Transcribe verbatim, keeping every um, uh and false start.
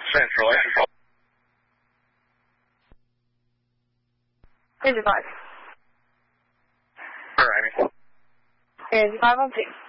Central, Central. Here's your five. All righty. Here's your five on two.